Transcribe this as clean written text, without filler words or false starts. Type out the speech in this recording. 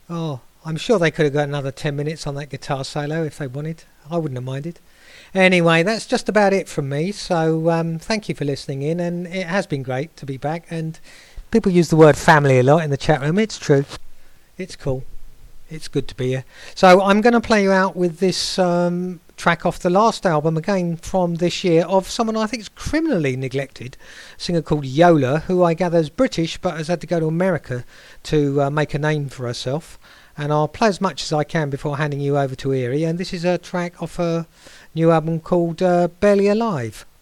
Oh, I'm sure they could have got another 10 minutes on that guitar solo if they wanted. I wouldn't have minded. Anyway, that's just about it from me. So thank you for listening in, and it has been great to be back. And people use the word family a lot in the chat room. It's true. It's cool. It's good to be here. So I'm going to play you out with this track off the last album, again from this year, of someone I think is criminally neglected, a singer called Yola, who I gather is British but has had to go to America to make a name for herself. And I'll play as much as I can before handing you over to Erie. And this is a track off her new album called Barely Alive.